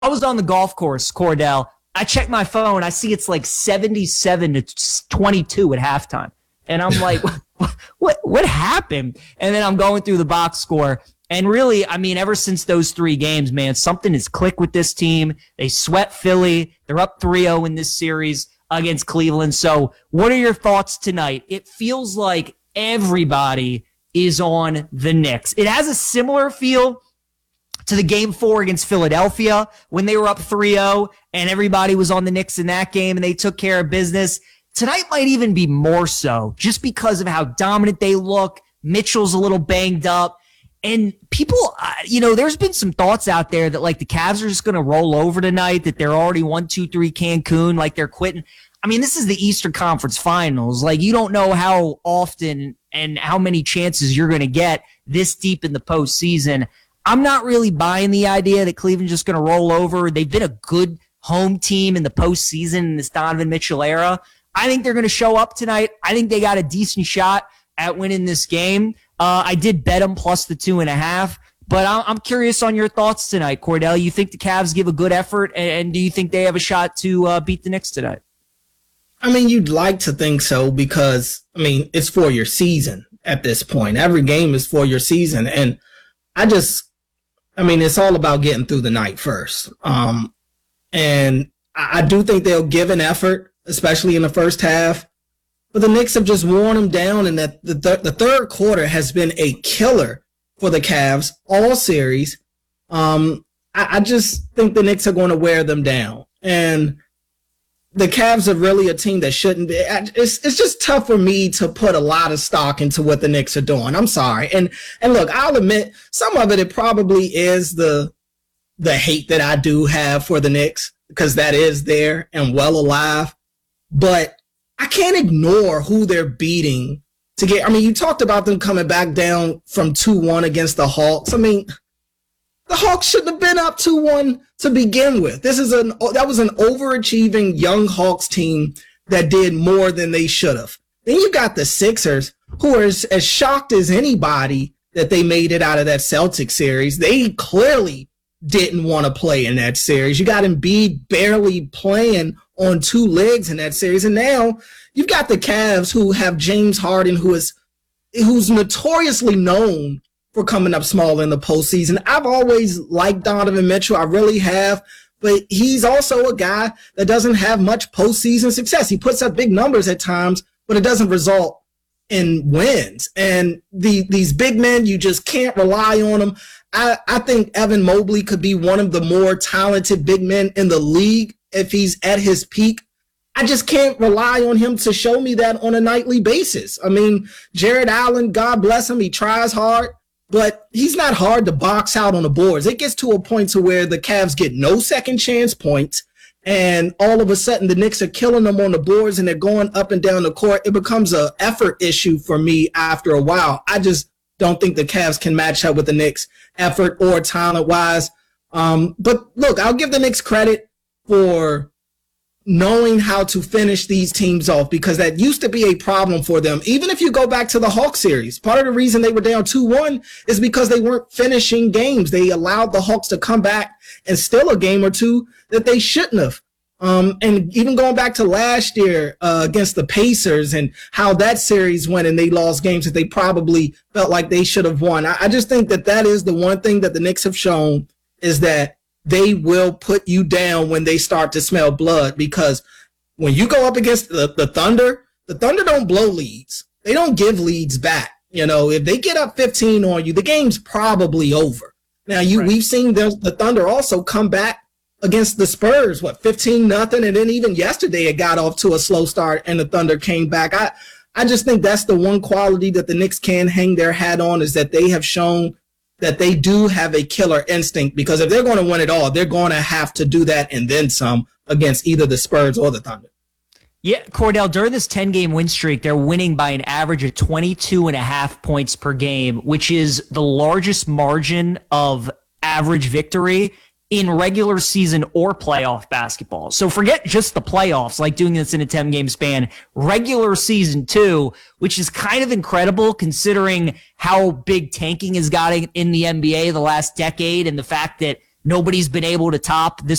I was on the golf course, Cordell. I check my phone. I see it's like 77-22 at halftime. And I'm like, what happened? And then I'm going through the box score. And really, I mean, ever since those 3 games, man, something has clicked with this team. They swept Philly. They're up 3-0 in this series against Cleveland. So what are your thoughts tonight? It feels like everybody is on the Knicks. It has a similar feel to the game 4 against Philadelphia when they were up 3-0 and everybody was on the Knicks in that game and they took care of business. Tonight might even be more so just because of how dominant they look. Mitchell's a little banged up. And people, there's been some thoughts out there that like the Cavs are just going to roll over tonight, that they're already 1-2-3 Cancun, like they're quitting. I mean, this is the Eastern Conference Finals. Like, you don't know how often and how many chances you're going to get this deep in the postseason. I'm not really buying the idea that Cleveland's just going to roll over. They've been a good home team in the postseason in this Donovan Mitchell era. I think they're going to show up tonight. I think they got a decent shot at winning this game. I did bet them plus the 2.5, but I'm curious on your thoughts tonight, Cordell. You think the Cavs give a good effort, and do you think they have a shot to beat the Knicks tonight? I mean, you'd like to think so because, I mean, it's for your season at this point. Every game is for your season. And it's all about getting through the night first. And I do think they'll give an effort, especially in the first half. But the Knicks have just worn them down, and that the third quarter has been a killer for the Cavs all series. I just think the Knicks are going to wear them down. And the Cavs are really a team that shouldn't be. It's just tough for me to put a lot of stock into what the Knicks are doing. I'm sorry. And look, I'll admit some of it probably is the hate that I do have for the Knicks, because that is there and well alive. But I can't ignore who they're beating to get. I mean, you talked about them coming back down from 2-1 against the Hawks. I mean, the Hawks shouldn't have been up 2-1 to begin with. That was an overachieving young Hawks team that did more than they should have. Then you got the Sixers, who are as shocked as anybody that they made it out of that Celtics series. They clearly didn't want to play in that series. You got Embiid barely playing on 2 legs in that series. And now you've got the Cavs, who have James Harden, who's notoriously known for coming up small in the postseason. I've always liked Donovan Mitchell. I really have. But he's also a guy that doesn't have much postseason success. He puts up big numbers at times, but it doesn't result in wins. And these big men, you just can't rely on them. I think Evan Mobley could be one of the more talented big men in the league if he's at his peak. I just can't rely on him to show me that on a nightly basis. I mean, Jared Allen, God bless him, he tries hard, but he's not hard to box out on the boards. It gets to a point to where the Cavs get no second chance points, and all of a sudden the Knicks are killing them on the boards and they're going up and down the court. It becomes an effort issue for me after a while. I just don't think the Cavs can match up with the Knicks effort or talent-wise. But look, I'll give the Knicks credit for knowing how to finish these teams off, because that used to be a problem for them. Even if you go back to the Hawks series, part of the reason they were down 2-1 is because they weren't finishing games. They allowed the Hawks to come back and steal a game or two that they shouldn't have. And even going back to last year against the Pacers and how that series went and they lost games that they probably felt like they should have won. I just think that is the one thing that the Knicks have shown, is that they will put you down when they start to smell blood, because when you go up against the Thunder don't blow leads. They don't give leads back. You know, if they get up 15 on you, the game's probably over. Now, we've seen the Thunder also come back against the Spurs, 15-0, and then even yesterday it got off to a slow start and the Thunder came back. I just think that's the one quality that the Knicks can hang their hat on, is that they have shown that they do have a killer instinct, because if they're going to win it all, they're going to have to do that and then some against either the Spurs or the Thunder. Yeah, Cordell, during this 10-game win streak, they're winning by an average of 22.5 points per game, which is the largest margin of average victory in regular season or playoff basketball. So forget just the playoffs, like doing this in a 10-game span. Regular season too, which is kind of incredible considering how big tanking has gotten in the NBA the last decade, and the fact that nobody's been able to top this